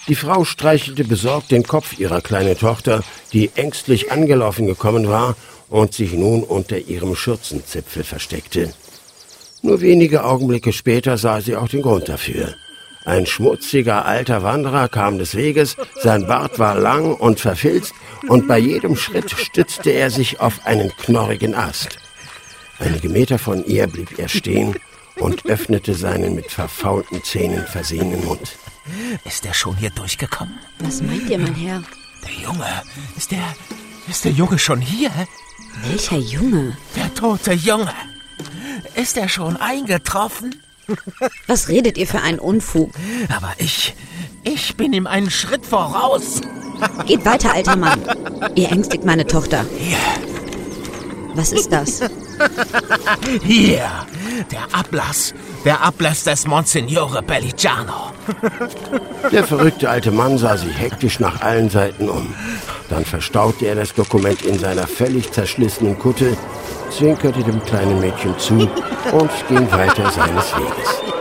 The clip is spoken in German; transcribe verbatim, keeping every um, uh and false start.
Die Frau streichelte besorgt den Kopf ihrer kleinen Tochter, die ängstlich angelaufen gekommen war und sich nun unter ihrem Schürzenzipfel versteckte. Nur wenige Augenblicke später sah sie auch den Grund dafür. Ein schmutziger alter Wanderer kam des Weges, sein Bart war lang und verfilzt und bei jedem Schritt stützte er sich auf einen knorrigen Ast. Einige Meter von ihr blieb er stehen und öffnete seinen mit verfaulten Zähnen versehenen Mund. Ist er schon hier durchgekommen? Was meint ihr, mein Herr? Der Junge, ist der, ist der Junge schon hier? Welcher Junge? Der tote Junge. Ist er schon eingetroffen? Was redet ihr für einen Unfug? Aber ich, ich bin ihm einen Schritt voraus. Geht weiter, alter Mann. Ihr ängstigt meine Tochter. Hier. Was ist das? Hier, der Ablass. Der Ablass des Monsignore Belligiano. Der verrückte alte Mann sah sich hektisch nach allen Seiten um. Dann verstaute er das Dokument in seiner völlig zerschlissenen Kutte, zwinkerte dem kleinen Mädchen zu und ging weiter seines Weges.